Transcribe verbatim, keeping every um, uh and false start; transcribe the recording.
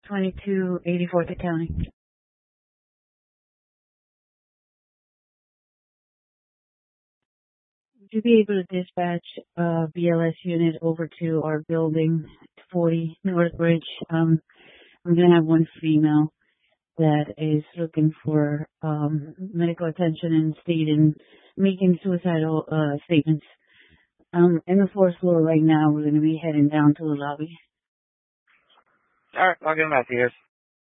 twenty-two eighty-fourth County. Would you be able to dispatch a B L S unit over to our building, forty Northbridge? Um, I'm going to have one female that is looking for um, medical attention and state and making suicidal uh, statements. Um, in the fourth floor right now. We're going to be heading down to the lobby. All right, I'll get them out to you.